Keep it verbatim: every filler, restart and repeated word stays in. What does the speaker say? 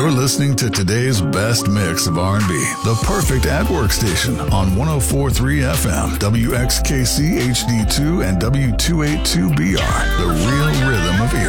You're listening to today's best mix of R and B, the perfect at-work station on one oh four point three F M, W X K C H D two and W two eighty-two B R, the real rhythm of Erie.